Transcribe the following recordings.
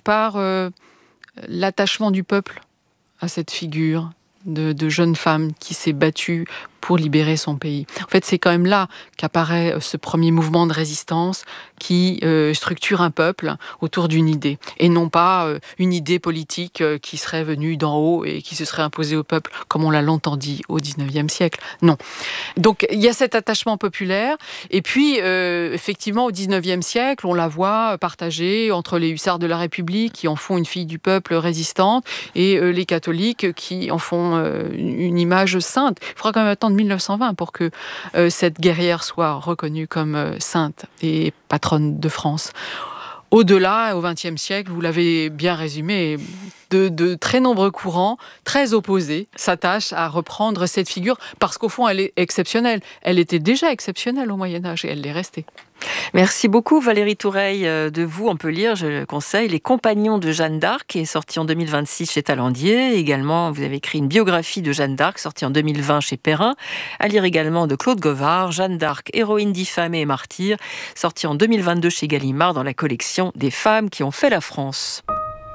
par l'attachement du peuple à cette figure de jeune femme qui s'est battue pour libérer son pays. En fait, c'est quand même là qu'apparaît ce premier mouvement de résistance qui structure un peuple autour d'une idée, et non pas une idée politique qui serait venue d'en haut et qui se serait imposée au peuple, comme on l'a longtemps dit au XIXe siècle. Non. Donc, il y a cet attachement populaire, et puis, effectivement, au XIXe siècle, on la voit partagée entre les hussards de la République, qui en font une fille du peuple résistante, et les catholiques, qui en font une image sainte. Il faudra quand même attendre 1920 pour que cette guerrière soit reconnue comme sainte et patronne de France. Au-delà, au XXe siècle, vous l'avez bien résumé, de très nombreux courants, très opposés, s'attachent à reprendre cette figure parce qu'au fond, elle est exceptionnelle. Elle était déjà exceptionnelle au Moyen-Âge et elle l'est restée. Merci beaucoup Valérie Toureille. De vous, on peut lire, je le conseille, Les Compagnons de Jeanne d'Arc, qui est sorti en 2026 chez Talandier. Également, vous avez écrit une biographie de Jeanne d'Arc, sortie en 2020 chez Perrin. À lire également de Claude Govard, Jeanne d'Arc, héroïne diffamée et martyre, sortie en 2022 chez Gallimard dans la collection des femmes qui ont fait la France.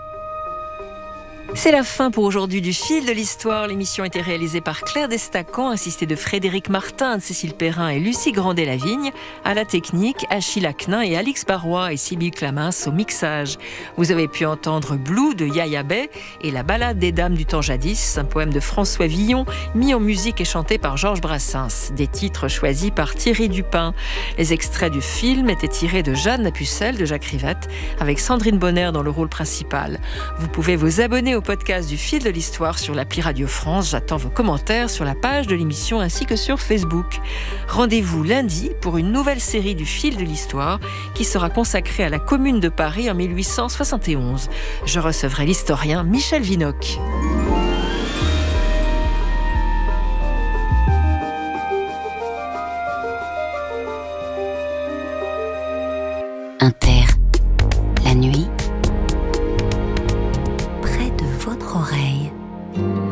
C'est la fin pour aujourd'hui du Fil de l'Histoire. L'émission a été réalisée par Claire Destacan, assistée de Frédéric Martin, de Cécile Perrin et Lucie Grandet-Lavigne. À la technique, Achille Aknin et Alix Barrois et Sybille Clamins au mixage. Vous avez pu entendre Blue de Yaya Bey et La Ballade des Dames du temps jadis, un poème de François Villon, mis en musique et chanté par Georges Brassens. Des titres choisis par Thierry Dupin. Les extraits du film étaient tirés de Jeanne la Pucelle de Jacques Rivette, avec Sandrine Bonner dans le rôle principal. Vous pouvez vous abonner au podcast du Fil de l'Histoire sur l'appli Radio France. J'attends vos commentaires sur la page de l'émission ainsi que sur Facebook. Rendez-vous lundi pour une nouvelle série du Fil de l'Histoire qui sera consacrée à la Commune de Paris en 1871. Je recevrai l'historien Michel Vinocq. Inter.